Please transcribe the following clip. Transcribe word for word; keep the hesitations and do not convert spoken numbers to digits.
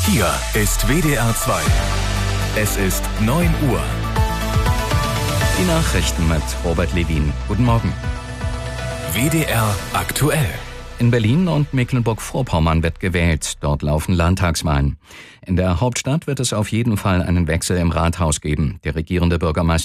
Hier ist W D R zwei. Es ist neun Uhr. Die Nachrichten mit Robert Levin. Guten Morgen. W D R aktuell. In Berlin und Mecklenburg-Vorpommern wird gewählt. Dort laufen Landtagswahlen. In der Hauptstadt wird es auf jeden Fall einen Wechsel im Rathaus geben. Der regierende Bürgermeister